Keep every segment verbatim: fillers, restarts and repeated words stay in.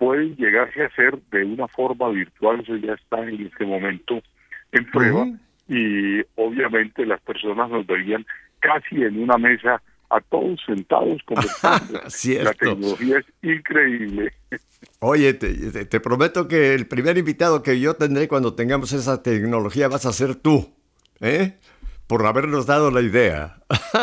pueden llegarse a hacer de una forma virtual. Eso ya está en este momento en prueba, Ujú. y obviamente las personas nos verían casi en una mesa a todos sentados conversando. La Cierto. tecnología es increíble. Oye, te, te- te prometo que el primer invitado que yo tendré cuando tengamos esa tecnología vas a ser tú, ¿eh? Por habernos dado la idea.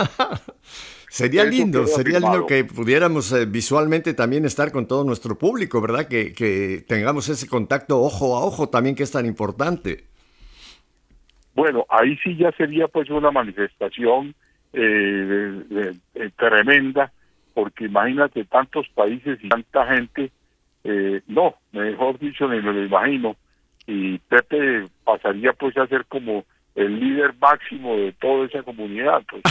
Sería Eso lindo, queda sería lindo firmado. que pudiéramos eh, visualmente también estar con todo nuestro público, ¿verdad? Que, que tengamos ese contacto ojo a ojo también, que es tan importante. Bueno, ahí sí ya sería pues una manifestación eh, de- de- de- tremenda, porque imagínate tantos países y tanta gente. Eh, no, mejor dicho, ni me lo imagino. Y Pepe pasaría pues a ser como el líder máximo de toda esa comunidad, pues.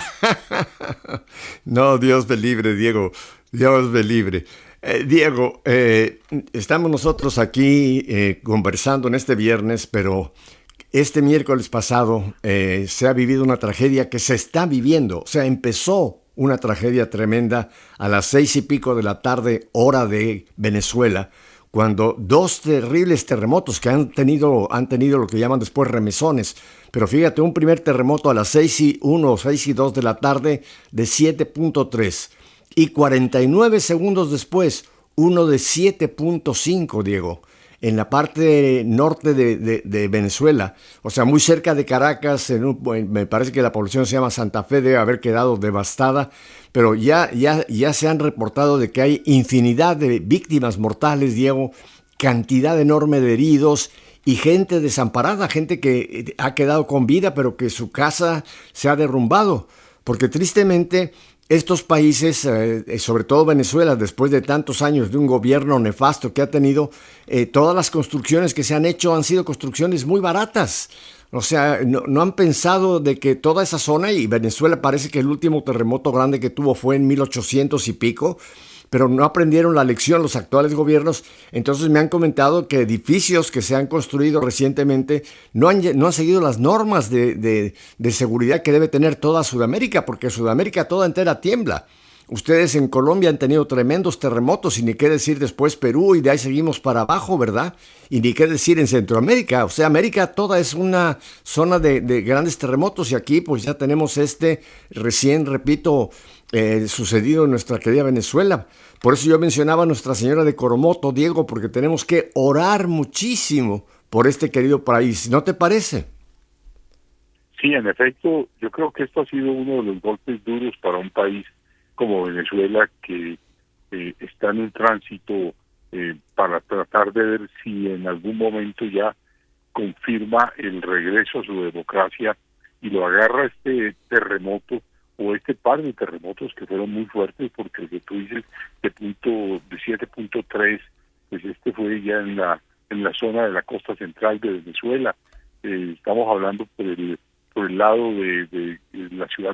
No, Dios me libre, Diego. Dios me libre. Eh, Diego, eh, estamos nosotros aquí eh, conversando en este viernes, pero este miércoles pasado eh, se ha vivido una tragedia que se está viviendo. O sea, empezó una tragedia tremenda a las seis y pico de la tarde, hora de Venezuela, cuando dos terribles terremotos que han tenido, han tenido lo que llaman después remesones. Pero fíjate, un primer terremoto a las seis y uno o seis y dos de la tarde de siete punto tres. Y cuarenta y nueve segundos después, uno de siete punto cinco, Diego, en la parte norte de, de- de Venezuela, o sea, muy cerca de Caracas. En un- en- me parece que la población se llama Santa Fe, debe haber quedado devastada, pero ya, ya, ya se han reportado de que hay infinidad de víctimas mortales, Diego, cantidad enorme de heridos y gente desamparada, gente que eh, ha quedado con vida, pero que su casa se ha derrumbado, porque tristemente estos países, eh, sobre todo Venezuela, después de tantos años de un gobierno nefasto que ha tenido, eh, todas las construcciones que se han hecho han sido construcciones muy baratas. O sea, no, no han pensado de que toda esa zona, y Venezuela parece que el último terremoto grande que tuvo fue en mil ochocientos y pico, pero no aprendieron la lección los actuales gobiernos. Entonces me han comentado que edificios que se han construido recientemente no han, no han seguido las normas de, de, de seguridad que debe tener toda Sudamérica, porque Sudamérica toda entera tiembla. Ustedes en Colombia han tenido tremendos terremotos, y ni qué decir después Perú, y de ahí seguimos para abajo, ¿verdad? Y ni qué decir en Centroamérica. O sea, América toda es una zona de, de grandes terremotos, y aquí pues ya tenemos este recién, repito, eh, sucedido en nuestra querida Venezuela. Por eso yo mencionaba a Nuestra Señora de Coromoto, Diego, porque tenemos que orar muchísimo por este querido país. ¿No te parece? Sí, en efecto, yo creo que esto ha sido uno de los golpes duros para un país como Venezuela, que eh, está en un tránsito eh, para tratar de ver si en algún momento ya confirma el regreso a su democracia, y lo agarra este terremoto o este par de terremotos que fueron muy fuertes, porque el que tú dices de punto de siete punto tres, pues este fue ya en la en la zona de la costa central de Venezuela. Eh, estamos hablando por el por el lado de, de, de la ciudad